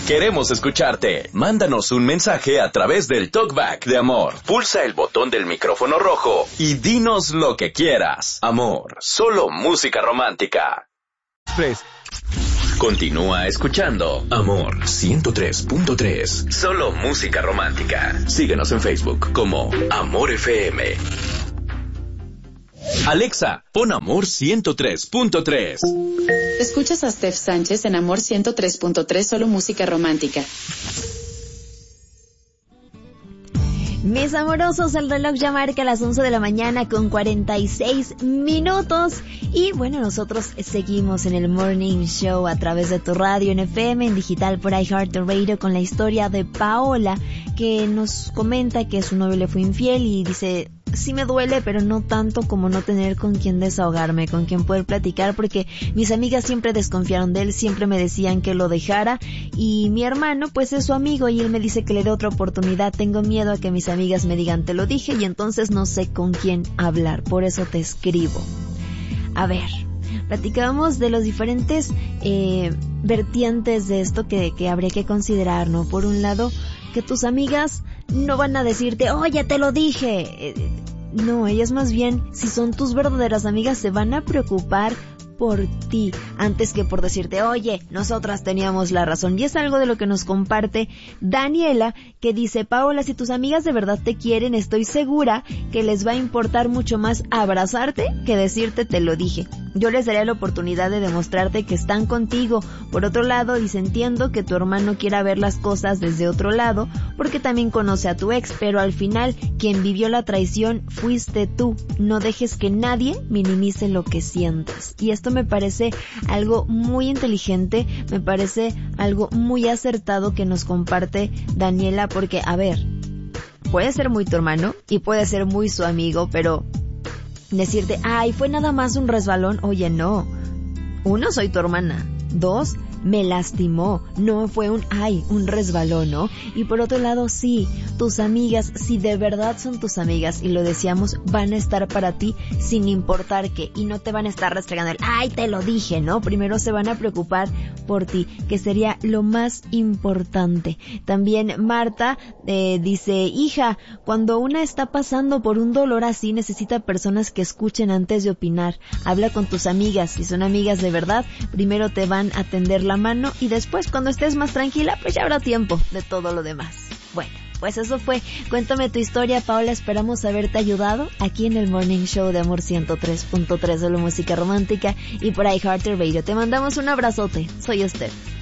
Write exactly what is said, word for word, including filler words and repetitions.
Queremos escucharte. Mándanos un mensaje a través del TalkBack de Amor. Pulsa el botón del micrófono rojo y dinos lo que quieras. Amor, solo música romántica. Tres. Continúa escuchando Amor ciento tres punto tres. Solo música romántica. Síguenos en Facebook como Amor F M. Alexa, pon Amor ciento tres punto tres. Escuchas a Steph Sánchez en Amor ciento tres punto tres, solo música romántica. Mis amorosos, el reloj ya marca las once de la mañana con cuarenta y seis minutos. Y bueno, nosotros seguimos en el Morning Show a través de tu radio en F M, en digital por iHeartRadio, con la historia de Paola, que nos comenta que su novio le fue infiel y dice: sí me duele, pero no tanto como no tener con quien desahogarme, con quien poder platicar, porque mis amigas siempre desconfiaron de él, siempre me decían que lo dejara, y mi hermano pues es su amigo y él me dice que le dé otra oportunidad. Tengo miedo a que mis amigas me digan te lo dije y entonces no sé con quién hablar, por eso te escribo. A ver, platicábamos de los diferentes eh, vertientes de esto que, que habría que considerar, ¿no? Por un lado, que tus amigas no van a decirte, oye, te lo dije. No, ellas más bien, si son tus verdaderas amigas, se van a preocupar por ti, antes que por decirte, oye, nosotras teníamos la razón. Y es algo de lo que nos comparte Daniela, que dice: Paola, si tus amigas de verdad te quieren, estoy segura que les va a importar mucho más abrazarte que decirte te lo dije. Yo les daría la oportunidad de demostrarte que están contigo. Por otro lado, dice, entiendo que tu hermano quiera ver las cosas desde otro lado, porque también conoce a tu ex, pero al final, quien vivió la traición fuiste tú. No dejes que nadie minimice lo que sientes. Y esto me parece algo muy inteligente, me parece algo muy acertado que nos comparte Daniela, porque, a ver, puede ser muy tu hermano y puede ser muy su amigo, pero decirte, ay, fue nada más un resbalón, oye, no. Uno, soy tu hermana. Dos, me lastimó, no fue un ay, un resbalón, ¿no? Y por otro lado, sí, tus amigas, si de verdad son tus amigas, y lo decíamos, van a estar para ti sin importar qué, y no te van a estar restregando el ay, te lo dije, ¿no? Primero se van a preocupar por ti, que sería lo más importante. También Marta eh, dice, hija, cuando una está pasando por un dolor así, necesita personas que escuchen antes de opinar. Habla con tus amigas, si son amigas de verdad, primero te van a tender la mano y después, cuando estés más tranquila, pues ya habrá tiempo de todo lo demás. Bueno, pues eso fue. Cuéntame tu historia, Paola. Esperamos haberte ayudado aquí en el Morning Show de Amor ciento tres punto tres, solo música romántica, y por iHeartRadio. Te mandamos un abrazote. Soy Esther.